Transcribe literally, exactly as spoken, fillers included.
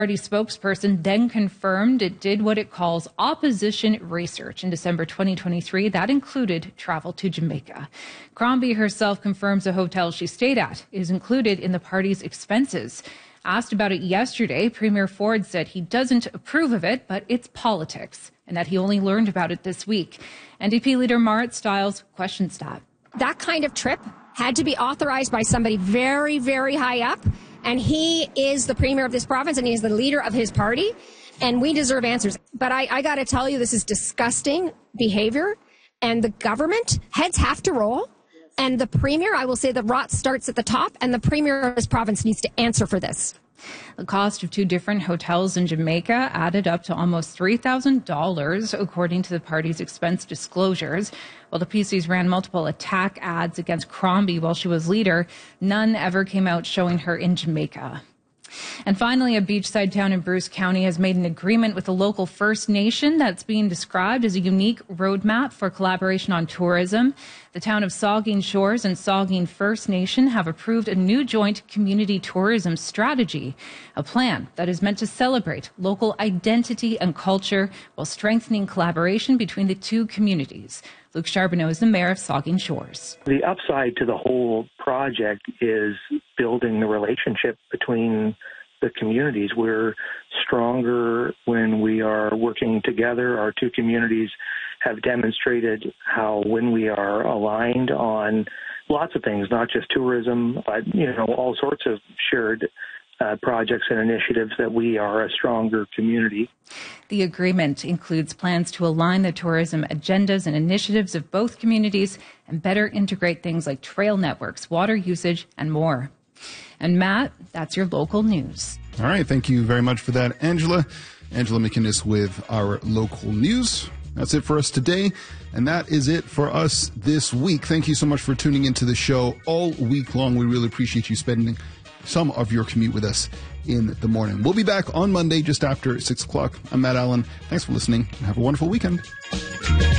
Party spokesperson then confirmed it did what it calls opposition research in December twenty twenty-three. That included travel to Jamaica. Crombie herself confirms the hotel she stayed at is included in the party's expenses. Asked about it yesterday, Premier Ford said he doesn't approve of it, but it's politics, and that he only learned about it this week. N D P leader Marit Stiles questions that. That kind of trip had to be authorized by somebody very, very high up. And he is the premier of this province, and he is the leader of his party, and we deserve answers. But I, I got to tell you, this is disgusting behavior, and the government heads have to roll. And the premier, I will say the rot starts at the top, and the premier of this province needs to answer for this. The cost of two different hotels in Jamaica added up to almost three thousand dollars, according to the party's expense disclosures. While the P Cs ran multiple attack ads against Crombie while she was leader, none ever came out showing her in Jamaica. And finally, a beachside town in Bruce County has made an agreement with a local First Nation that's being described as a unique roadmap for collaboration on tourism. The town of Saugeen Shores and Saugeen First Nation have approved a new joint community tourism strategy, a plan that is meant to celebrate local identity and culture while strengthening collaboration between the two communities. Luke Charbonneau is the mayor of Saugeen Shores. The upside to the whole project is building the relationship between the communities. We're stronger when we are working together. Our two communities have demonstrated how when we are aligned on lots of things, not just tourism, but, you know, all sorts of shared Uh, projects and initiatives, that we are a stronger community. The agreement includes plans to align the tourism agendas and initiatives of both communities and better integrate things like trail networks, water usage, and more. And Matt, that's your local news. All right. Thank you very much for that, Angela. Angela McInnes with our local news. That's it for us today, and that is it for us this week. Thank you so much for tuning into the show all week long. We really appreciate you spending some of your commute with us in the morning. We'll be back on Monday just after six o'clock. I'm Matt Allen. Thanks for listening, and have a wonderful weekend.